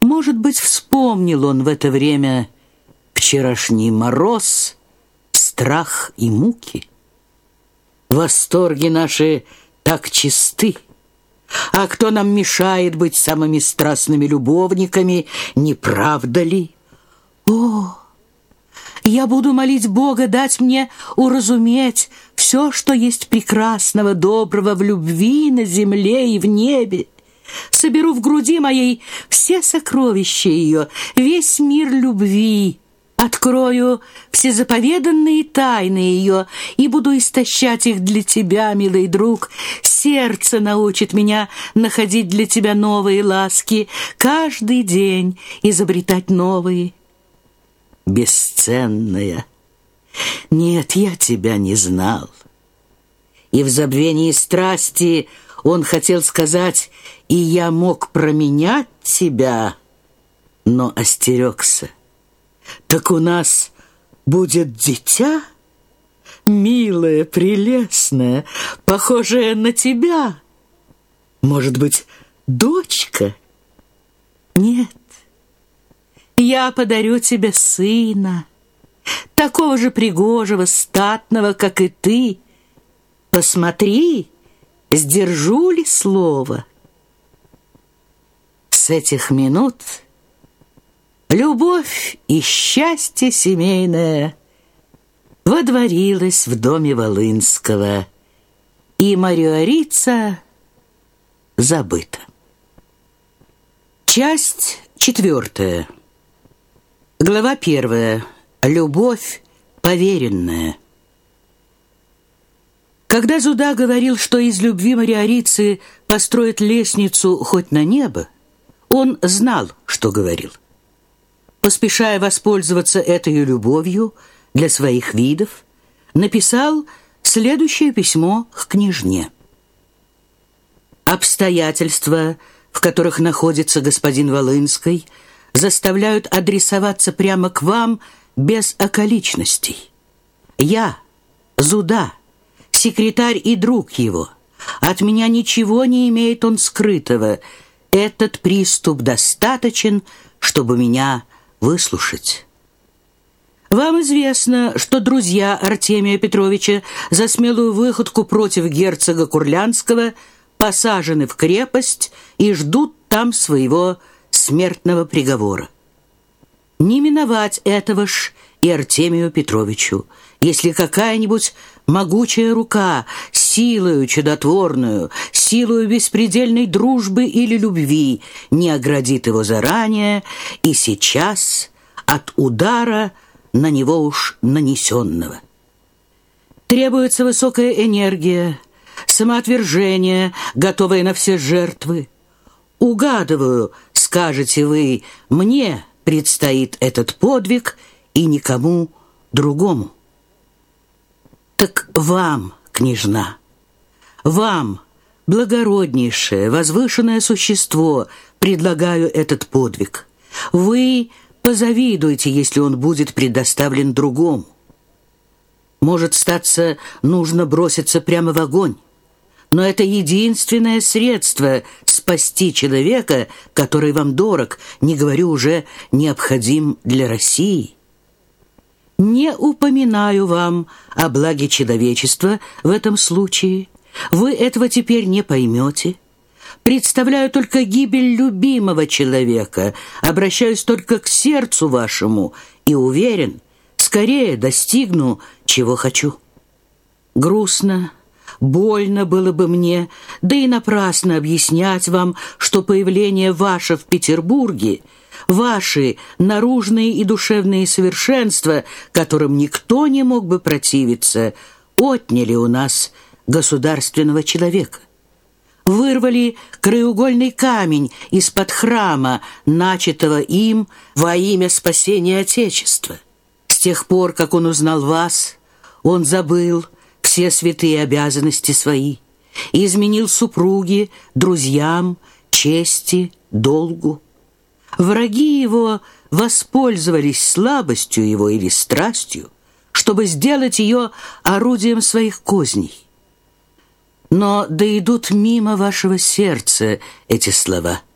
Может быть, вспомнил он в это время вчерашний мороз, страх и муки. Восторги наши так чисты, а кто нам мешает быть самыми страстными любовниками, не правда ли? О, я буду молить Бога дать мне уразуметь все, что есть прекрасного, доброго в любви на земле и в небе. Соберу в груди моей все сокровища ее, весь мир любви. Открою все заповеданные тайны ее и буду истощать их для тебя, милый друг. Сердце научит меня находить для тебя новые ласки, каждый день изобретать новые. Бесценная, нет, я тебя не знал. И в забвении страсти он хотел сказать: и я мог променять тебя, но остерегся. Так у нас будет дитя, милая, прелестная, похожая на тебя. Может быть, дочка? Нет, я подарю тебе сына, такого же пригожего, статного, как и ты. Посмотри, сдержу ли слово. С этих минут любовь и счастье семейное водворилось в доме Волынского, и Марьорица забыта. Часть 4. Глава 1. Любовь поверенная. Когда Зуда говорил, что из любви Марьорицы построит лестницу хоть на небо, он знал, что говорил. Поспешая воспользоваться этой любовью для своих видов, написал следующее письмо к княжне. «Обстоятельства, в которых находится господин Волынский, заставляют адресоваться прямо к вам без околичностей. Я, Зуда, секретарь и друг его. От меня ничего не имеет он скрытого. Этот приступ достаточен, чтобы меня выслушать. Вам известно, что друзья Артемия Петровича за смелую выходку против герцога Курлянского посажены в крепость и ждут там своего смертного приговора. Не миновать этого ж и Артемию Петровичу, если какая-нибудь могучая рука, силою чудотворную, силою беспредельной дружбы или любви не оградит его заранее и сейчас от удара на него уж нанесенного. Требуется высокая энергия, самоотвержение, готовое на все жертвы. Угадываю, скажете вы, мне предстоит этот подвиг и никому другому. Так вам, княжна, вам, благороднейшее, возвышенное существо, предлагаю этот подвиг. Вы позавидуйте, если он будет предоставлен другому. Может, статься, нужно броситься прямо в огонь, но это единственное средство спасти человека, который вам дорог, не говорю уже необходим для России. Не упоминаю вам о благе человечества в этом случае. Вы этого теперь не поймете. Представляю только гибель любимого человека, обращаюсь только к сердцу вашему и уверен, скорее достигну, чего хочу. Грустно, больно было бы мне, да и напрасно объяснять вам, что появление ваше в Петербурге, ваши наружные и душевные совершенства, которым никто не мог бы противиться, отняли у нас государственного человека. Вырвали краеугольный камень из-под храма, начатого им во имя спасения Отечества. С тех пор, как он узнал вас, он забыл все святые обязанности свои и изменил супруге, друзьям, чести, долгу. Враги его воспользовались слабостью его или страстью, чтобы сделать ее орудием своих козней. Но да идут мимо вашего сердца эти слова.